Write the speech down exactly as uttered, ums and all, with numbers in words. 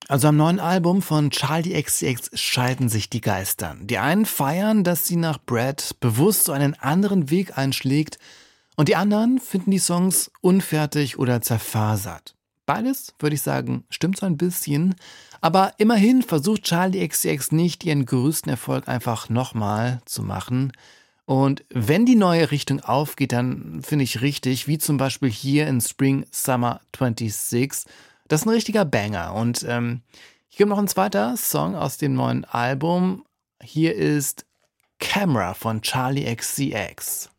Also am neuen Album von Charli X C X scheiden sich die Geister. Die einen feiern, dass sie nach Brad bewusst so einen anderen Weg einschlägt und die anderen finden die Songs unfertig oder zerfasert. Beides, würde ich sagen, stimmt so ein bisschen, aber immerhin versucht Charli X C X nicht, ihren größten Erfolg einfach nochmal zu machen. Und wenn die neue Richtung aufgeht, dann finde ich richtig, wie zum Beispiel hier in Spring Summer sechsundzwanzig. Das ist ein richtiger Banger. Und ähm, hier kommt noch ein zweiter Song aus dem neuen Album. Hier ist Camera von Charli X C X.